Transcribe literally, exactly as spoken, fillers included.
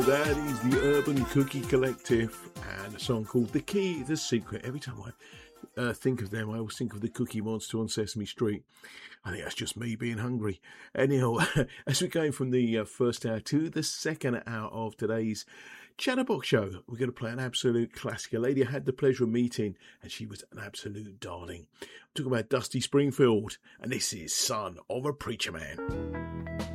That is the Urban Cookie Collective and a song called The Key, The Secret. Every time I uh, think of them, I always think of the Cookie Monster on Sesame Street. I think that's just me being hungry. Anyhow, as we're going from the uh, first hour to the second hour of today's Chatterbox Show, we're going to play an absolute classic. A lady I had the pleasure of meeting, and she was an absolute darling. I'm talking about Dusty Springfield, and this is Son of a Preacher Man.